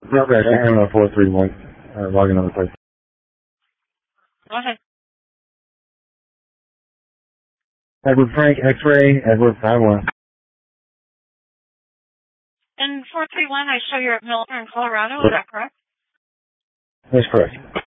Okay, I am 431. Logging on the place. Go ahead. Edward Frank, X-ray, Edward 51. And 431, I show you're at Milford, Colorado. Is that correct? That's correct.